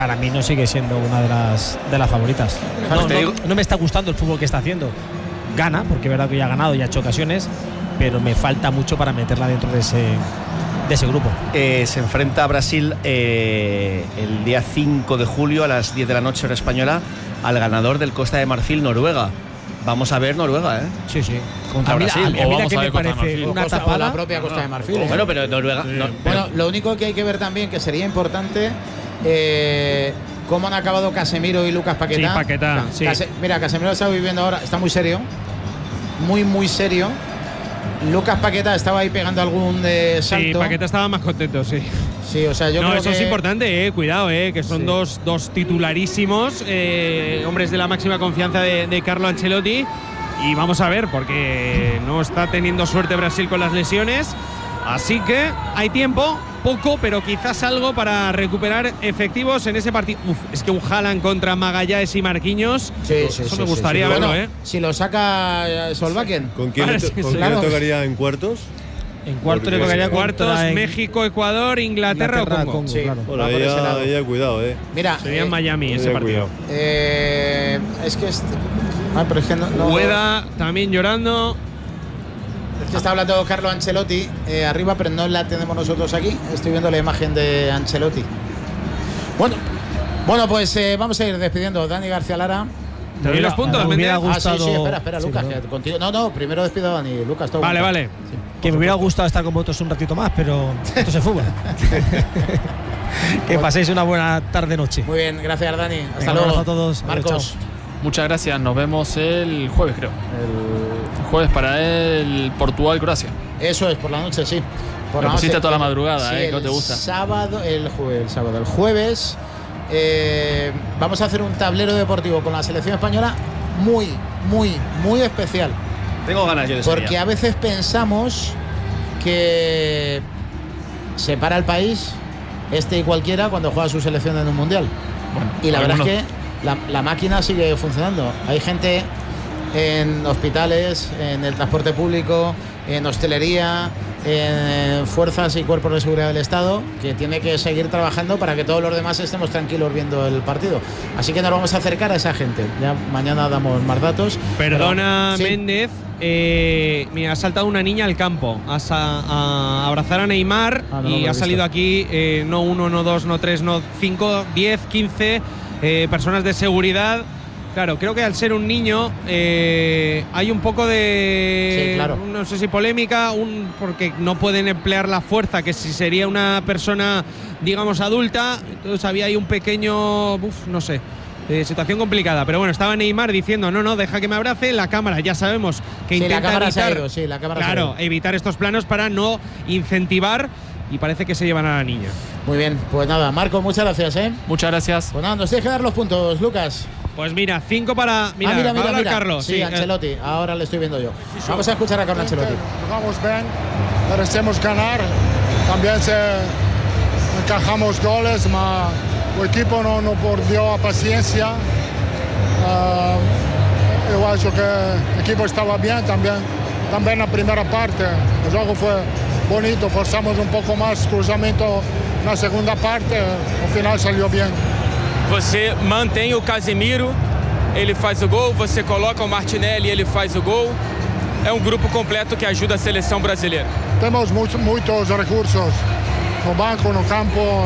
para mí no sigue siendo una de las favoritas. No me está gustando el fútbol que está haciendo. Gana, porque es verdad que ya ha ganado y ha hecho ocasiones, pero me falta mucho para meterla dentro de ese grupo. Se enfrenta a Brasil el día 5 de julio a las 10 de la noche hora española al ganador del Costa de Marfil, Noruega. Vamos a ver Noruega, ¿eh? Sí. Contra Brasil. Mira que me parece una tapada. La propia Costa de Marfil. Bueno, pero Noruega. Sí. Bueno, lo único que hay que ver también, que sería importante, cómo han acabado Casemiro y Lucas Paquetá. Sí, Paquetá. Sí. Mira, Casemiro está viviendo ahora, está muy serio. Muy serio. Lucas Paquetá estaba ahí pegando algún salto. Sí, Paquetá estaba más contento, sí. Sí, o sea, yo creo eso que es importante, cuidado, que son dos titularísimos, hombres de la máxima confianza de Carlo Ancelotti. Y vamos a ver, porque no está teniendo suerte Brasil con las lesiones. Así que hay tiempo, poco, pero quizás algo para recuperar efectivos en ese partido. Es que un Haaland contra Magallanes y Marquinhos. Eso me gustaría verlo, bueno, si lo saca Solbakken. ¿Con quién le tocaría en cuartos? En cuartos le tocaría cuartos México, Ecuador, Inglaterra o Congo. Sí. Bueno, ahí cuidado, Mira, sería en Miami ese partido. Es que pero es que no. Ueda también llorando. Es que está hablando Carlo Ancelotti arriba, pero no la tenemos nosotros aquí. Estoy viendo la imagen de Ancelotti. Bueno, pues vamos a ir despidiendo. Dani García Lara. ¿Te doy los puntos? Me hubiera gustado. Sí, espera, Lucas. Que contigo. No, primero despido a Dani. Lucas, todo. Vale. Sí, que me hubiera gustado estar con vosotros un ratito más, pero esto es el fútbol. Que paséis una buena tarde-noche. Muy bien, gracias, Dani. Hasta luego. luego A todos. Marcos. Muchas gracias. Nos vemos el jueves, creo. El jueves para el Portugal-Croacia. Eso es, por la noche, sí. Lo pusiste toda la madrugada, sí, ¿no te gusta? El jueves vamos a hacer un tablero deportivo con la selección española muy especial. Tengo ganas yo de eso. Porque a veces pensamos que se para el país y cualquiera cuando juega su selección en un mundial. Bueno, y la verdad es que la máquina sigue funcionando. Hay gente en hospitales, en el transporte público, en hostelería, en fuerzas y cuerpos de seguridad del Estado, que tiene que seguir trabajando para que todos los demás estemos tranquilos viendo el partido. Así que nos vamos a acercar a esa gente. Ya mañana damos más datos. Perdona, sí. Méndez. Mira, ha saltado una niña al campo a abrazar a Neymar y ha salido aquí no 1, no 2, no 3, no 5, 10, 15 personas de seguridad. Claro, creo que al ser un niño hay un poco de, sí, claro, no sé si polémica, porque no pueden emplear la fuerza que si sería una persona, digamos, adulta. Entonces había ahí un pequeño, no sé, situación complicada. Pero bueno, estaba Neymar diciendo, no, deja que me abrace. La cámara, ya sabemos que intenta la cámara evitar, se ha ido, sí, la cámara claro, se ha ido. Evitar estos planos para no incentivar. Y parece que se llevan a la niña. Muy bien, pues nada, Marco, muchas gracias, Muchas gracias. Pues nada, nos tienes que dar los puntos, Lucas. Pues mira, 5 para. Mira, Carlos. Sí, Ancelotti, ahora le estoy viendo yo. Vamos a escuchar a Carlo Ancelotti. Jugamos bien, merecemos ganar. También encajamos goles, pero el equipo no perdió paciencia. Yo acho que el equipo estaba bien también la primera parte. El juego fue bonito, forzamos un poco más cruzamento en la segunda parte, al final salió bien. Você mantém o Casemiro, ele faz o gol, você coloca o Martinelli, ele faz o gol. É grupo completo que ajuda a seleção brasileira. Temos muitos recursos no banco, no campo.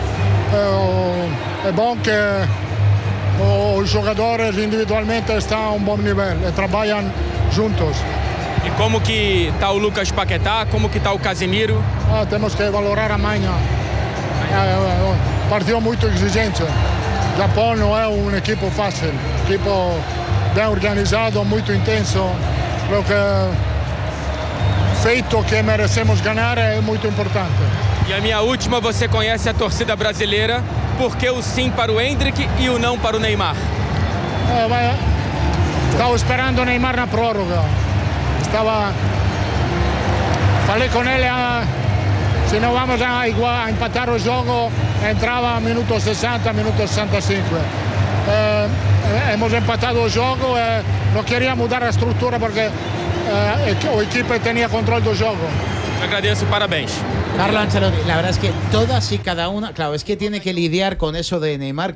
É bom que os jogadores individualmente estão a bom nível e trabalham juntos. E como que está o Lucas Paquetá, como que está o Casemiro? Temos que valorar amanhã. Partido muito exigente. O Japão não é equipo fácil, equipo bem organizado, muito intenso. Creo que feito que merecemos ganhar é muito importante. E a minha última, você conhece a torcida brasileira, por que o sim para o Endrick e o não para o Neymar? Estava esperando o Neymar na prórroga. Falei com ele, se não vamos a empatar o jogo, entrava minuto 60, minuto 65. Hemos empatado o jogo, não queria mudar a estrutura porque a equipe tinha controle do jogo. Agradeço, parabéns. Carlo Ancelotti, la verdad es que todas y cada una, claro, es que tiene que lidiar con eso de Neymar,